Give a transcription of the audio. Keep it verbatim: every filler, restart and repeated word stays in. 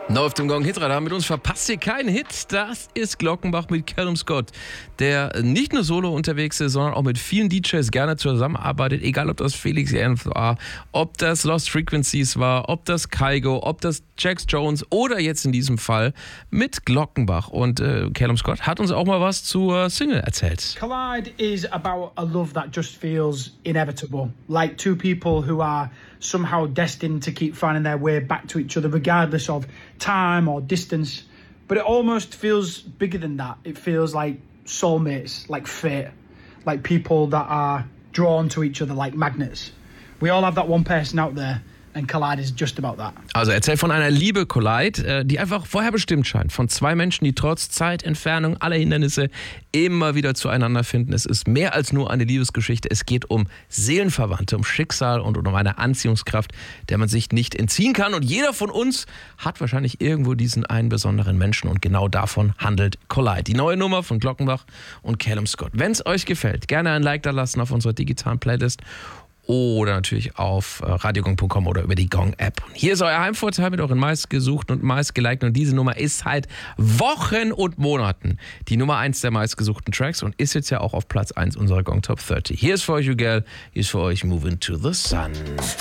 Neu auf dem Gong Hitradar mit uns verpasst ihr keinen Hit. Das ist Glockenbach mit Callum Scott, der nicht nur solo unterwegs ist, sondern auch mit vielen D Js gerne zusammenarbeitet. Egal, ob das Felix Ernst war, ob das Lost Frequencies war, ob das Kygo, ob das Jax Jones oder jetzt in diesem Fall mit Glockenbach. Und äh, Callum Scott hat uns auch mal was zur Single erzählt. Collide is about a love that just feels inevitable. Like two people who are somehow destined to keep finding their way back to each other regardless of time or distance. But it almost feels bigger than that. It feels like soulmates, like fate, like people that are drawn to each other like magnets. We all have that one person out there. And Collide is just about that. Also erzählt von einer Liebe, Collide, die einfach vorher bestimmt scheint. Von zwei Menschen, die trotz Zeit, Entfernung, aller Hindernisse immer wieder zueinander finden. Es ist mehr als nur eine Liebesgeschichte. Es geht um Seelenverwandte, um Schicksal und um eine Anziehungskraft, der man sich nicht entziehen kann. Und jeder von uns hat wahrscheinlich irgendwo diesen einen besonderen Menschen. Und genau davon handelt Collide. Die neue Nummer von Glockenbach und Callum Scott. Wenn es euch gefällt, gerne ein Like da lassen auf unserer digitalen Playlist. Oder natürlich auf radiogong punkt com oder über die Gong-App. Hier ist euer Heimvorteil mit euren meistgesuchten und meistgelikten. Und diese Nummer ist seit Wochen und Monaten die Nummer eins der meistgesuchten Tracks und ist jetzt ja auch auf Platz eins unserer Gong Top dreißig. Hier ist für euch Ugel, hier ist für euch Moving to the Sun.